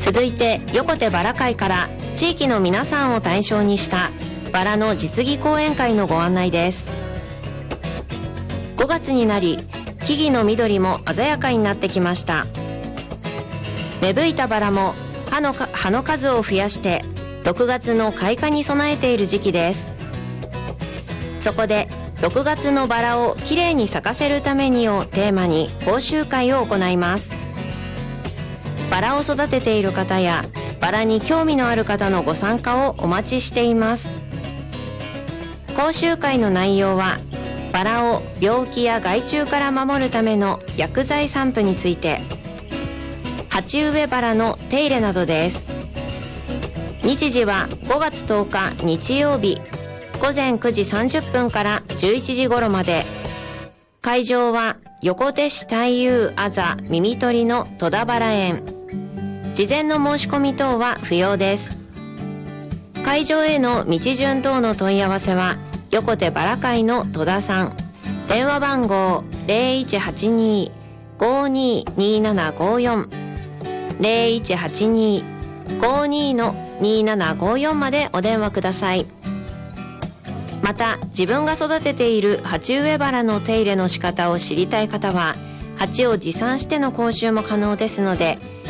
続いて横手バラ会から地域の皆さんを対象にしたバラの実技講演会のご案内です。5月になり木々の緑も鮮やかになってきました。芽吹いたバラも葉の数を増やして6月の開花に備えている時期です。そこで6月のバラをきれいに咲かせるためにをテーマに講習会を行います。バラを育てている方やバラに興味のある方のご参加をお待ちしています。講習会の内容はバラを病気や害虫から守るための薬剤散布について、鉢植えバラの手入れなどです。日時は5月10日日曜日午前9時30分から11時頃まで。会場は横手市太夫あざ耳取りの戸田バラ園。事前の申し込み等は不要です。会場への道順等の問い合わせは横手バラ会の戸田さん。電話番号 0182-522754 0182-52-2754 までお電話ください。また自分が育てている鉢植えバラの手入れの仕方を知りたい方は鉢を持参しての講習も可能ですので、